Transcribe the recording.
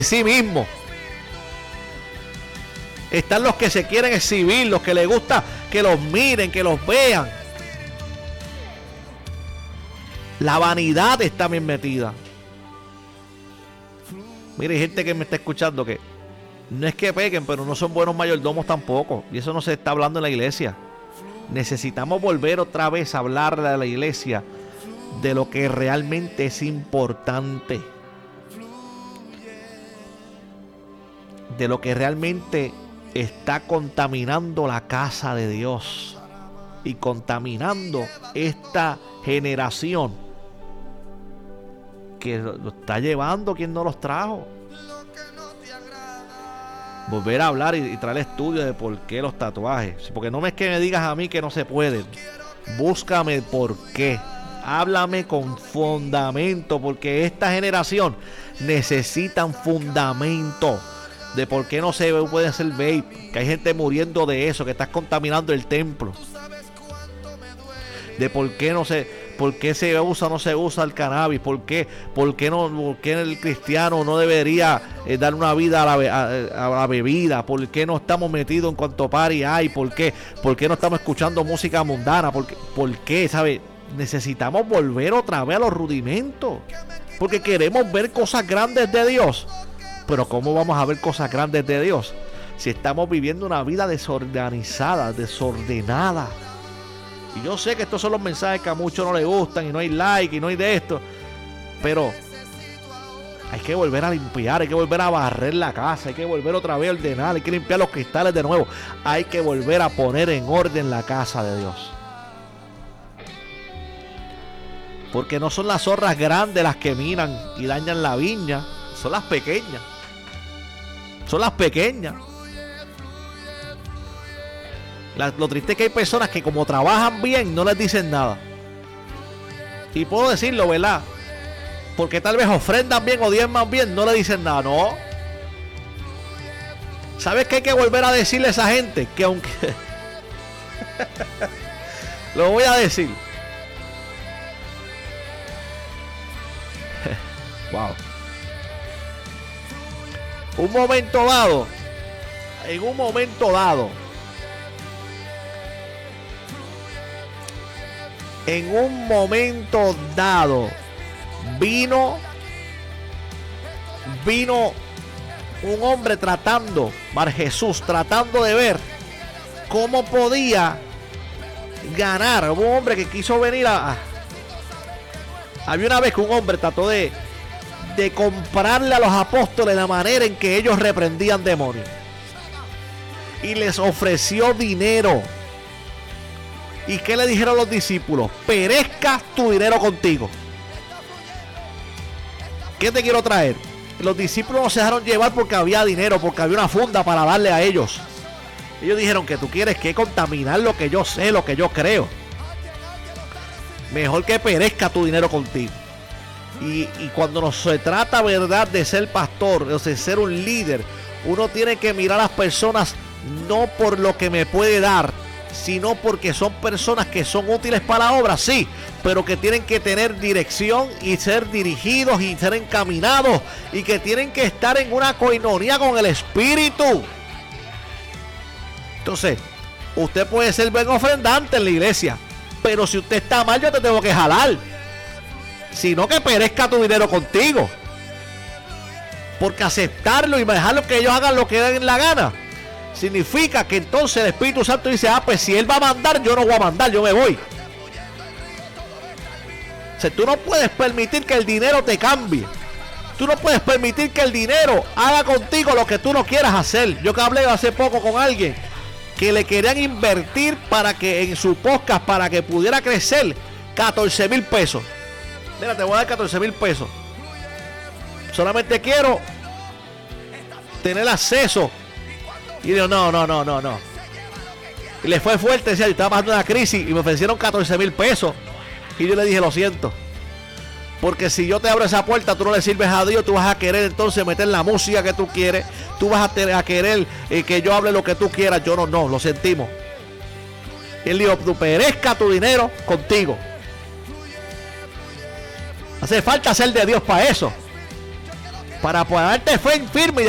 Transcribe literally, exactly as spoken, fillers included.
sí mismo. Están los que se quieren exhibir, los que les gusta que los miren, que los vean. La vanidad está bien metida. Mire, hay gente que me está escuchando que no es que peguen, pero no son buenos mayordomos tampoco. Y eso no se está hablando en la iglesia. Necesitamos volver otra vez a hablar de la iglesia, de lo que realmente es importante. De lo que realmente está contaminando la casa de Dios y contaminando esta generación que lo está llevando quien no los trajo. Volver a hablar y, y traer estudios de por qué los tatuajes, porque no es que me digas a mí que no se pueden. Búscame el por qué, háblame con fundamento, porque esta generación necesita un fundamento de por qué no se puede hacer vape, que hay gente muriendo de eso, que estás contaminando el templo, de por qué no se, por qué se usa o no se usa el cannabis, por qué, por qué no, por qué el cristiano no debería eh, dar una vida a la, a, a la bebida, por qué no estamos metidos en cuanto party hay, por qué, por qué no estamos escuchando música mundana, por qué, por qué, ¿sabes? Necesitamos volver otra vez a los rudimentos, porque queremos ver cosas grandes de Dios. Pero ¿cómo vamos a ver cosas grandes de Dios si estamos viviendo una vida desorganizada, desordenada? Y yo sé que estos son los mensajes que a muchos no les gustan y no hay like y no hay de esto, pero hay que volver a limpiar, hay que volver a barrer la casa, hay que volver otra vez a ordenar, hay que limpiar los cristales de nuevo, hay que volver a poner en orden la casa de Dios. Porque no son las zorras grandes las que miran y dañan la viña, son las pequeñas. Son las pequeñas. La, lo triste es que hay personas que como trabajan bien no les dicen nada. Y puedo decirlo, ¿verdad? Porque tal vez ofrendan bien o diezman bien, no le dicen nada. No. ¿Sabes qué hay que volver a decirle a esa gente? Que aunque... lo voy a decir. Wow. Un momento dado, en un momento dado, en un momento dado, vino, vino un hombre tratando, Bar Jesús, tratando de ver cómo podía ganar. Un hombre que quiso venir a... a había una vez que un hombre trató de... de comprarle a los apóstoles la manera en que ellos reprendían demonios y les ofreció dinero. ¿Y qué le dijeron los discípulos? Perezca tu dinero contigo. ¿Qué te quiero traer? Los discípulos no se dejaron llevar porque había dinero, porque había una funda para darle a ellos. Ellos dijeron que tú quieres que contaminar lo que yo sé, lo que yo creo. Mejor que perezca tu dinero contigo. Y, y cuando nos se trata, verdad, de ser pastor, de ser un líder, uno tiene que mirar a las personas no por lo que me puede dar, sino porque son personas que son útiles para la obra, sí, pero que tienen que tener dirección y ser dirigidos y ser encaminados y que tienen que estar en una coinonía con el Espíritu. Entonces, usted puede ser buen ofrendante en la iglesia, pero si usted está mal, yo te tengo que jalar. Sino que perezca tu dinero contigo. Porque aceptarlo y dejarlo que ellos hagan lo que den la gana significa que entonces el Espíritu Santo dice: ah, pues si Él va a mandar, yo no voy a mandar, yo me voy. O sea, tú no puedes permitir que el dinero te cambie. Tú no puedes permitir que el dinero haga contigo lo que tú no quieras hacer. Yo que hablé hace poco con alguien que le querían invertir para que en su podcast, para que pudiera crecer, catorce mil pesos. Mira, te voy a dar catorce mil pesos. Solamente quiero tener acceso. Y digo, no, no, no, no, no. Y le fue fuerte, decía, yo estaba pasando una crisis y me ofrecieron catorce mil pesos. Y yo le dije, lo siento. Porque si yo te abro esa puerta, tú no le sirves a Dios, tú vas a querer entonces meter la música que tú quieres. Tú vas a, tener, a querer eh, que yo hable lo que tú quieras. Yo no, no, lo sentimos. Y él dijo, tú perezca tu dinero contigo. Hace falta ser de Dios para eso. para ponerte fe firme